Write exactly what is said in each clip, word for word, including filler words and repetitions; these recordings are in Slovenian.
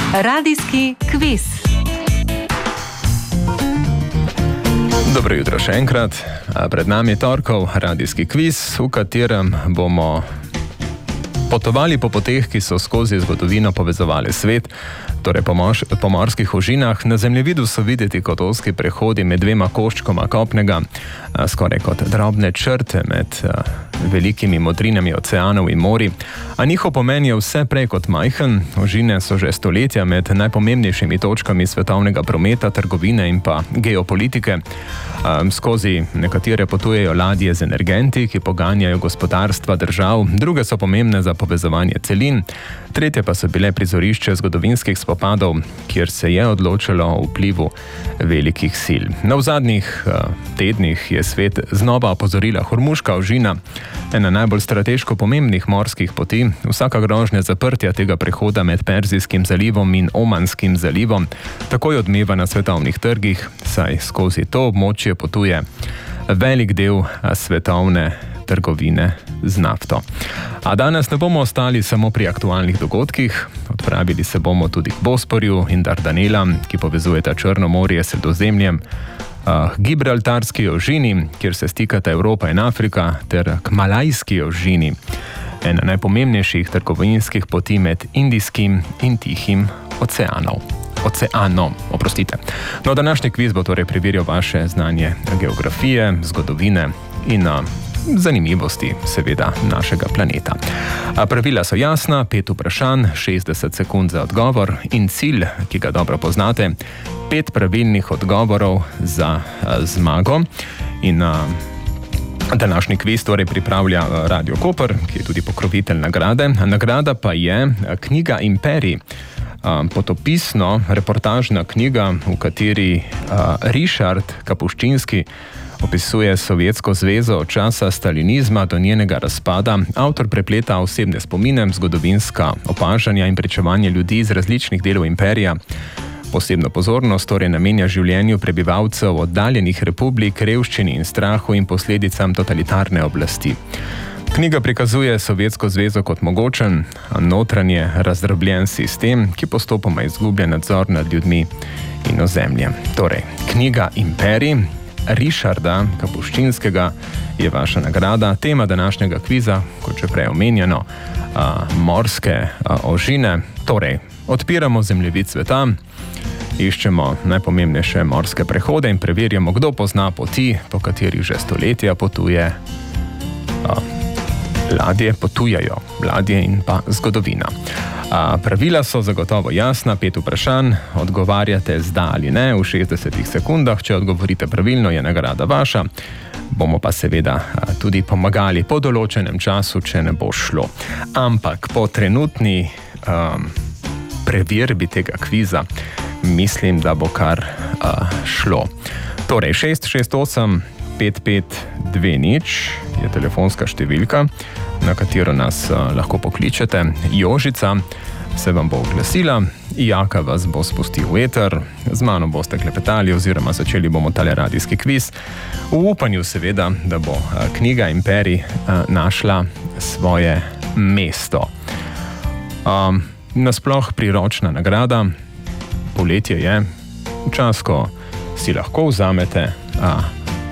Radijski kviz. Dobro jutro še enkrat. Pred nami je torkov radijski kviz, v katerem bomo potovali po poteh, ki so skozi zgodovino povezovali svet, torej po, mož, po morskih ožinah. Na zemljevidu so videti kot ozki prehodi med dvema koščkoma kopnega, skoraj kot drobne črte med velikimi modrinami oceanov in mori. A njihov pomen je vse prej kot majhen. Ožine so že stoletja med najpomembnejšimi točkami svetovnega prometa, trgovine in pa geopolitike. Skozi nekatere potujejo ladje z energenti, ki poganjajo gospodarstva držav, druge so pomembne za povezovanje celin, tretje pa so bile prizorišče zgodovinskih spopadov, kjer se je odločalo o vplivu velikih sil. No, v zadnjih uh, tednih je svet znova opozorila Hormuška ožina, ena najbolj strateško pomembnih morskih poti. Vsaka grožnja zaprtja tega prehoda med Perzijskim zalivom in Omanskim zalivom takoj odmeva na svetovnih trgih, saj skozi to območje potuje velik del svetovne trgovine z nafto. A danes ne bomo ostali samo pri aktualnih dogodkih, odpravili se bomo tudi k Bosporju in Dardanelam, ki povezujeta Črno morje s Sredozemljem, uh, Gibraltarski ožini, kjer se stikata Evropa in Afrika, ter k Malajski ožini, ena najpomembnejših trgovinskih poti med Indijskim in Tihim oceanom. Oceanom, oprostite. No, današnji kviz bo torej preveril vaše znanje geografije, zgodovine in uh, zanimivosti, seveda, našega planeta. A pravila so jasna, pet vprašanj, šestdeset sekund za odgovor in cilj, ki ga dobro poznate, pet pravilnih odgovorov za uh, zmago. In uh, današnji kviz torej pripravlja uh, Radio Koper, ki je tudi pokrovitelj nagrade. Nagrada pa je knjiga Imperij, uh, potopisno reportažna knjiga, v kateri uh, Richard Kapuščinski opisuje Sovjetsko zvezo od časa stalinizma do njenega razpada. Avtor prepleta osebne spomine, zgodovinska opažanja in pričevanje ljudi iz različnih delov imperija. Posebno pozornost torej namenja življenju prebivalcev oddaljenih republik, revščini in strahu in posledicam totalitarne oblasti. Knjiga prikazuje Sovjetsko zvezo kot mogočen, notranje razdrobljen sistem, ki postopoma izgublja nadzor nad ljudmi in ozemljem. Torej, knjiga Imperij Richarda Kapuščinskega je vaša nagrada. Tema današnjega kviza, kot že prej omenjeno, a, morske a, ožine. Torej, odpiramo zemljevid sveta, iščemo najpomembnejše morske prehode in preverjamo, kdo pozna poti, po katerih že stoletja potuje a, ladje, potujajo ladje in pa zgodovina. A, pravila so zagotovo jasna, pet vprašanj, odgovarjate z da ali ne v šestdesetih sekundah. Če odgovorite pravilno, je nagrada vaša. Bomo pa seveda a, tudi pomagali po določenem času, če ne bo šlo. Ampak po trenutni um, preverbi tega kviza mislim, da bo kar a, šlo. Torej, šest šest osem pet pet dve nič je telefonska številka, na katero nas uh, lahko pokličete. Jožica se vam bo oglasila, Jaka vas bo spustil v eter, z mano boste klepetali oziroma začeli bomo tale radijski kviz, v upanju seveda, da bo uh, knjiga Imperij uh, našla svoje mesto. Um, nasploh priročna nagrada, poletje je, čas, ko si lahko vzamete uh,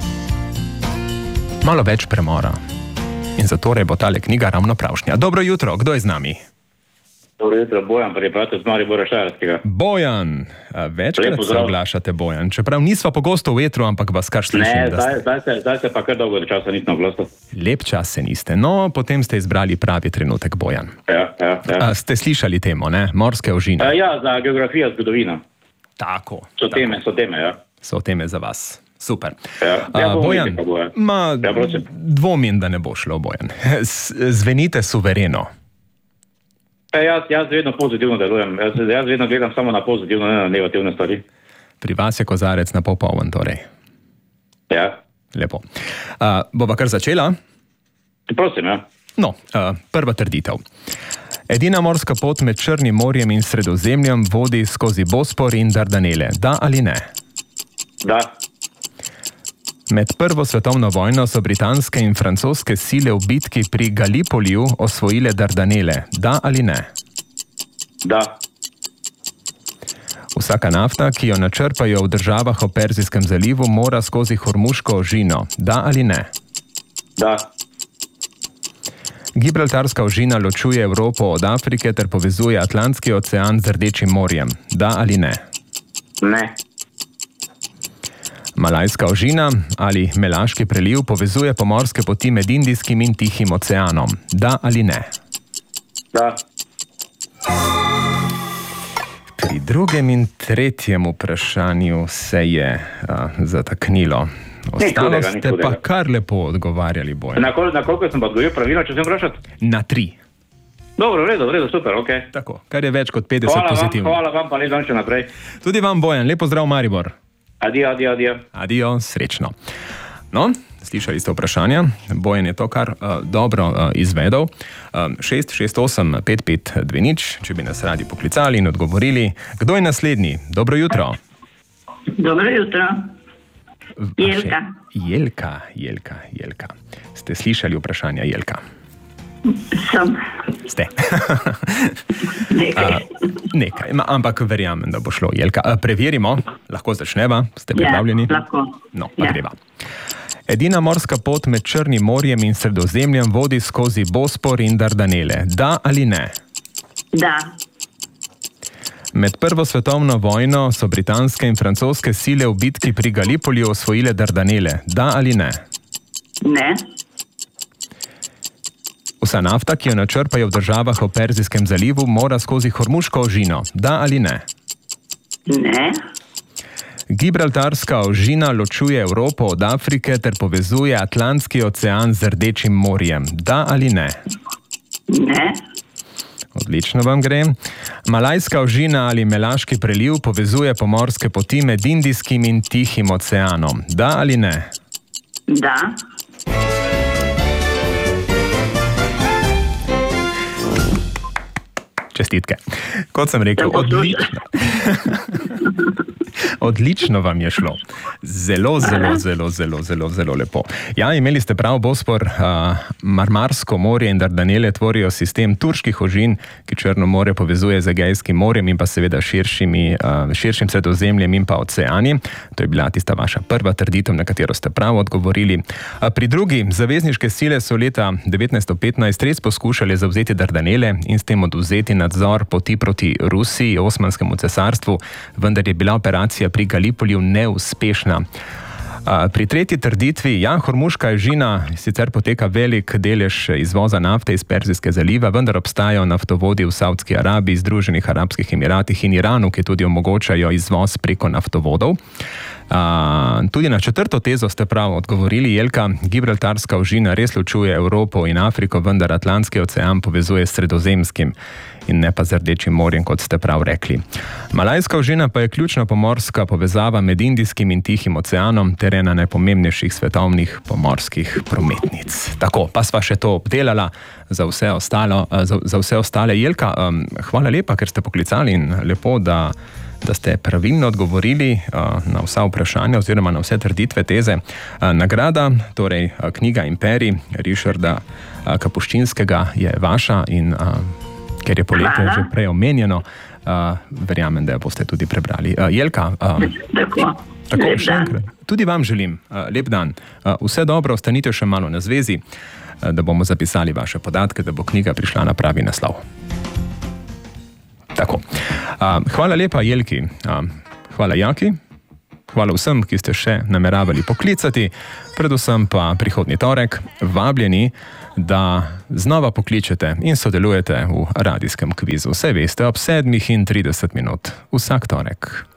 malo več premora. In zatorej bo tale knjiga ravno pravšnja. Dobro jutro, kdo je z nami? Dobro jutro, Bojan, pripravite z Maribora Štajerskega. Bojan, večkrat se oglašate, Bojan. Čeprav nisva pogosto v etru, ampak vas kar slišim. Ne, zdaj, zdaj, se, zdaj se pa kar dolgo časa nisem oglasil. Lep čas se niste. No, potem ste izbrali pravi trenutek, Bojan. Ja, ja, ja. A, ste slišali temo, ne? Morske ožine. A, ja, za geografijo, zgodovino. Tako. So tako. teme, so teme, ja. So teme za vas. Super. Ja, ja, A, Bojan, vidite, Bojan. Ma, ja, dvomim, da ne bo šlo, Bojan. Zvenite suvereno. Ja, jaz, jaz vedno pozitivno delujem. Jaz, jaz vedno gledam samo na pozitivno, ne na negativne stvari. Pri vas je kozarec na pol poln, torej. Ja. Lepo. A, bova kar začela? Prosim, ja. No, a, prva trditev. Edina morska pot med Črnim morjem in Sredozemljem vodi skozi Bospor in Dardanele. Da ali ne? Da. Med prvo svetovno vojno so britanske in francoske sile v bitki pri Gallipoliju osvojile Dardanele. Da ali ne? Da. Vsaka nafta, ki jo načrpajo v državah ob Perzijskem zalivu, mora skozi Hormuško ožino. Da ali ne? Da. Gibraltarska ožina ločuje Evropo od Afrike ter povezuje Atlantski ocean z Rdečim morjem. Da ali ne? Ne. Malajska ožina ali Melaški preliv povezuje pomorske poti med Indijskim in Tihim oceanom. Da ali ne? Da. Pri drugem in tretjem vprašanju se je a, zataknilo. Ostalo hudega, ste hudega. pa kar lepo odgovarjali, Bojan. Na, kol, na koliko sem pa odgovoril pravilno, če sem vprašati? Na tri. Dobro, v redu, v redu, super, ok. Tako, kar je več kot petdeset Hvala vam, pozitivnih. hvala vam, pa ne znam še naprej. Tudi vam, Bojan, lepo zdrav, Maribor. Adijo, adijo, adijo. Adijo, srečno. No, slišali ste vprašanja. Bojan je to kar uh, dobro uh, izvedel. Um, šest šest osem pet pet dve nič, če bi nas radi poklicali in odgovorili. Kdo je naslednji? Dobro jutro. Dobro jutro. Jelka. Jelka, Jelka, Jelka. Ste slišali vprašanja, Jelka? Sem. Ste. Nekaj. Uh, nekaj, Ma, ampak verjamem, da bo šlo. Jelka, uh, preverimo, lahko začneva, ste pripravljeni? Ja, lahko. No, pa Ja. greva. Edina morska pot med Črnim morjem in Sredozemljem vodi skozi Bospor in Dardanele. Da ali ne? Da. Med Prvo svetovno vojno so britanske in francoske sile v bitki pri Galipolju osvojile Dardanele. Da ali ne? Ne. Vsa nafta, ki jo načrpajo v državah ob Perzijskem zalivu, mora skozi Hormuško ožino. Da ali ne? Ne. Gibraltarska ožina ločuje Evropo od Afrike ter povezuje Atlantski ocean z Rdečim morjem. Da ali ne? Ne. Odlično vam gre. Malajska ožina ali Melaški preliv povezuje pomorske poti med Indijskim in Tihim oceanom. Da ali ne? Da. Čestitke. Kot sem rekel, odlično. Odlično vam je šlo. Zelo, zelo, zelo, zelo, zelo, zelo lepo. Ja, imeli ste prav, Bospor, uh, Marmarsko morje in Dardanele tvorijo sistem turških ožin, ki Črno more povezuje z Egejskim morjem in pa seveda širšimi, uh, širšim Sredozemljem in pa oceani. To je bila tista vaša prva trditev, na katero ste prav odgovorili. Uh, pri drugi, zavezniške sile so leta devetnajststo petnajst res poskušali zavzeti Dardanele in s tem odvzeti nadzor poti proti Rusiji, Osmanskemu cesarstvu, vendar je bila operacija pri Galipolju neuspešna. Pri tretji trditvi, ja, Hormuška ožina sicer poteka velik delež izvoza nafte iz Perzijskega zaliva, vendar obstajajo naftovodi v Savdski Arabiji, Združenih arabskih emiratih in Iranu, ki tudi omogočajo izvoz preko naftovodov. Uh, tudi na četrto tezo ste prav odgovorili, Jelka. Gibraltarska ožina res ločuje Evropo in Afriko, vendar Atlantski ocean povezuje s Sredozemskim in ne pa z Rdečim morjem, kot ste prav rekli. Malajska ožina pa je ključna pomorska povezava med Indijskim in Tihim oceanom ter ena najpomembnejših svetovnih pomorskih prometnic. Tako, pa sva še to obdelala za vse, ostalo, za, za vse ostale. Jelka, um, hvala lepa, ker ste poklicali in lepo, da da ste pravilno odgovorili uh, na vsa vprašanja oziroma na vse trditve teze. Uh, nagrada, torej uh, knjiga Imperij Richarda uh, Kapuščinskega je vaša in uh, ker je poletje Hvala. že prej omenjeno, uh, verjamem, da jo boste tudi prebrali. Uh, Jelka, uh, Tako. tako Lep še dan. enkrat. Tudi vam želim uh, lep dan. Uh, vse dobro, ostanite še malo na zvezi, uh, da bomo zapisali vaše podatke, da bo knjiga prišla na pravi naslov. Tako. Uh, hvala lepa, Jelki. Uh, hvala, Jaki. Hvala vsem, ki ste še nameravali poklicati. Predvsem pa prihodnji torek vabljeni, da znova pokličete in sodelujete v radijskem kvizu. Vse veste, ob sedmih in trideset minut. Vsak torek.